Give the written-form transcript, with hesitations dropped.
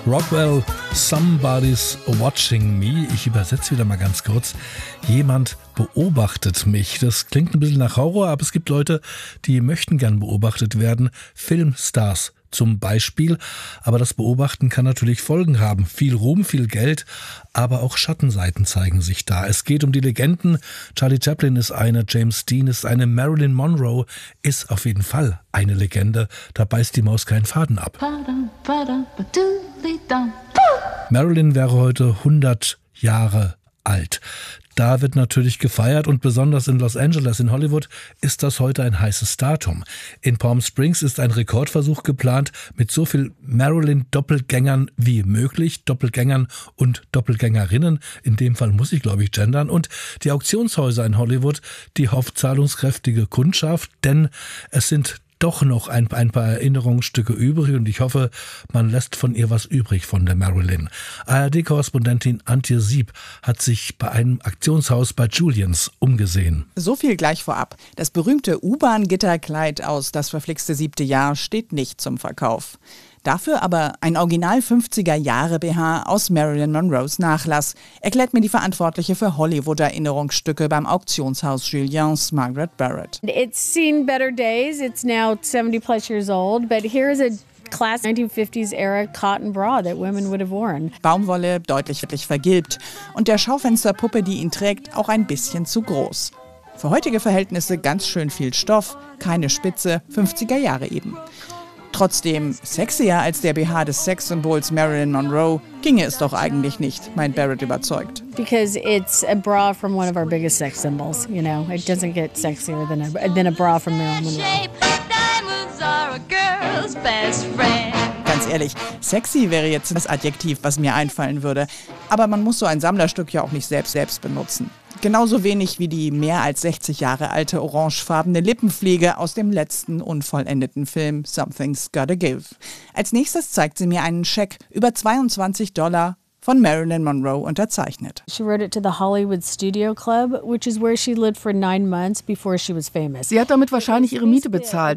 Rockwell, Somebody's Watching Me. Ich übersetze wieder mal ganz kurz. Jemand beobachtet mich. Das klingt ein bisschen nach Horror, aber es gibt Leute, die möchten gern beobachtet werden. Filmstars zum Beispiel. Aber das Beobachten kann natürlich Folgen haben. Viel Ruhm, viel Geld, aber auch Schattenseiten zeigen sich da. Es geht um die Legenden. Charlie Chaplin ist eine, James Dean ist eine, Marilyn Monroe ist auf jeden Fall eine Legende. Da beißt die Maus keinen Faden ab. Marilyn wäre heute 100 Jahre alt. Da wird natürlich gefeiert und besonders in Los Angeles, in Hollywood, ist das heute ein heißes Datum. In Palm Springs ist ein Rekordversuch geplant mit so viel Marilyn-Doppelgängern wie möglich. Doppelgängern und Doppelgängerinnen. In dem Fall muss ich, glaube ich, gendern. Und die Auktionshäuser in Hollywood, die hofft zahlungskräftige Kundschaft, denn es sind doch noch ein paar Erinnerungsstücke übrig und ich hoffe, man lässt von ihr was übrig von der Marilyn. ARD-Korrespondentin Antje Sieb hat sich bei einem Auktionshaus bei Julians umgesehen. So viel gleich vorab. Das berühmte U-Bahn-Gitterkleid aus Das verflixte 7. Jahr steht nicht zum Verkauf. Dafür aber ein Original 50er-Jahre-BH aus Marilyn Monroes Nachlass, erklärt mir die Verantwortliche für Hollywood-Erinnerungsstücke beim Auktionshaus Julians, Margaret Barrett. It's seen better days. It's now 70 plus years old, but here is a classic 1950s era cotton bra that women would have worn. Baumwolle, deutlich vergilbt und der Schaufensterpuppe, die ihn trägt, auch ein bisschen zu groß. Für heutige Verhältnisse ganz schön viel Stoff, keine Spitze, 50er Jahre eben. Trotzdem sexier als der BH des Sexsymbols Marilyn Monroe ginge es doch eigentlich nicht, meint Barrett überzeugt. Because it's a bra from one of our biggest sex symbols, you know. It doesn't get sexier than a bra from Marilyn Monroe. Ganz ehrlich, sexy wäre jetzt das Adjektiv, was mir einfallen würde. Aber man muss so ein Sammlerstück ja auch nicht selbst benutzen. Genauso wenig wie die mehr als 60 Jahre alte orangefarbene Lippenpflege aus dem letzten unvollendeten Film Something's Gotta Give. Als nächstes zeigt sie mir einen Scheck über $22 von Marilyn Monroe unterzeichnet. She wrote it to the Hollywood Studio Club, which is where she lived for 9 months before she was famous. Sie hat damit wahrscheinlich ihre Miete bezahlt,